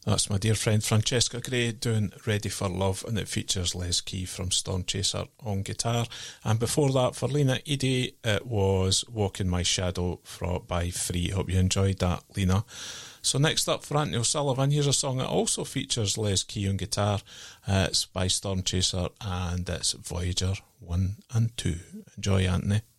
That's my dear friend Francesca Gray doing Ready for Love, and it features Les Key from Stormchaser on guitar. And before that, for Lena Edey, it was Walk in My Shadow by Free. Hope you enjoyed that, Lena. So next up for Anthony O'Sullivan, here's a song that also features Les Key on guitar. It's by Stormchaser, and it's Voyager 1 and 2. Enjoy, Anthony.